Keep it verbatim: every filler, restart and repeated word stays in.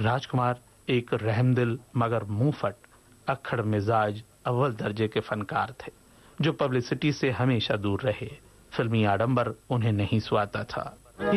राजकुमार एक रहमदिल मगर मुंहफट, अक्खड़ मिजाज, अव्वल दर्जे के फनकार थे जो पब्लिसिटी से हमेशा दूर रहे। फिल्मी आडंबर उन्हें नहीं सुहाता था।